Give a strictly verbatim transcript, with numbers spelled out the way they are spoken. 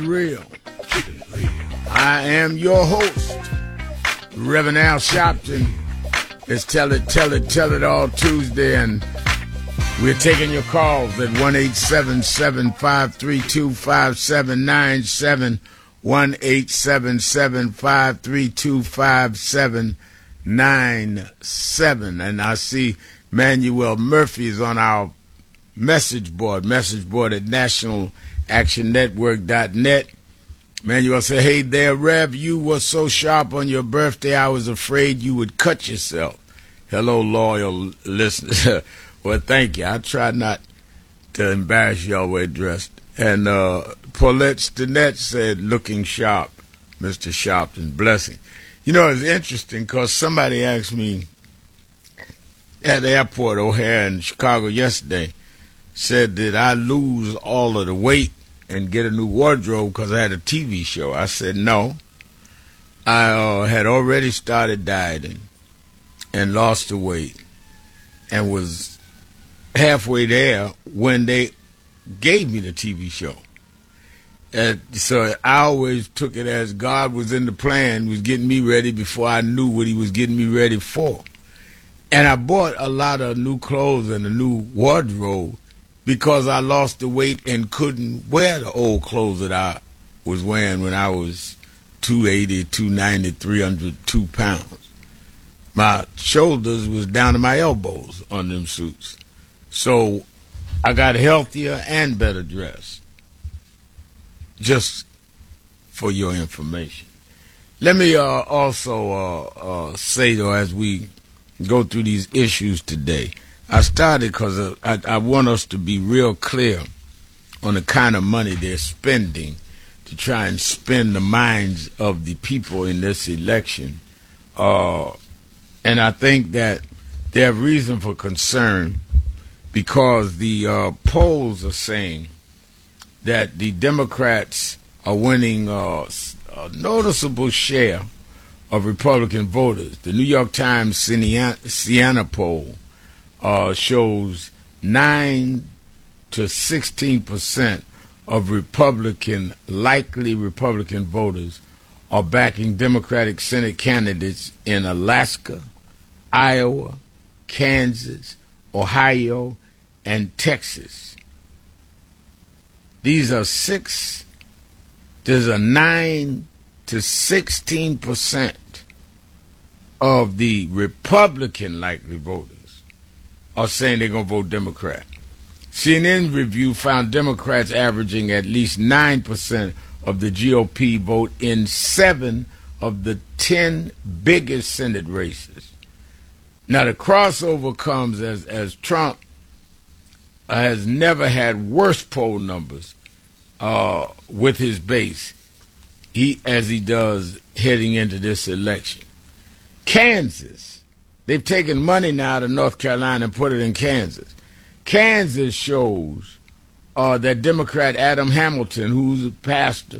Real. I am your host, Reverend Al Sharpton. It's Tell It, Tell It, Tell It All Tuesday, and we're taking your calls at one eight seven seven, five three two, five seven nine seven, one eight seven seven, five three two, five seven nine seven. And I see Manuel Murphy is on our message board, message board at national action network dot net. Manuel said, "Hey there, Rev, you were so sharp on your birthday, I was afraid you would cut yourself." Hello, loyal listeners. Well, thank you. I try not to embarrass y'all way dressed. And uh, Paulette Stinnett said, "Looking sharp, Mister Sharpton, blessing." You know, it's interesting because somebody asked me at the airport, O'Hare in Chicago yesterday, said, did I lose all of the weight and get a new wardrobe because I had a T V show? I said, no. I uh, had already started dieting and lost the weight and was halfway there when they gave me the T V show. And so I always took it as God was in the plan, was getting me ready before I knew what he was getting me ready for. And I bought a lot of new clothes and a new wardrobe because I lost the weight and couldn't wear the old clothes that I was wearing when I was two eighty, two ninety, three hundred two pounds. My shoulders was down to my elbows on them suits. So I got healthier and better dressed. Just for your information. Let me uh, also uh, uh, say, though, as we go through these issues today, I started because I, I want us to be real clear on the kind of money they're spending to try and spin the minds of the people in this election. Uh, and I think that they have reason for concern because the uh, polls are saying that the Democrats are winning uh, a noticeable share of Republican voters. The New York Times Siena poll Uh, shows nine to sixteen percent of Republican, likely Republican voters are backing Democratic Senate candidates in Alaska, Iowa, Kansas, Ohio, and Texas. These are six, there's a nine to sixteen percent of the Republican likely voters are saying they're going to vote Democrat. C N N review found Democrats averaging at least nine percent of the G O P vote in seven of the ten biggest Senate races. Now, the crossover comes as, as Trump has never had worse poll numbers uh, with his base he as he does heading into this election. Kansas. They've taken money now to North Carolina and put it in Kansas. Kansas shows uh, that Democrat Adam Hamilton, who's a pastor,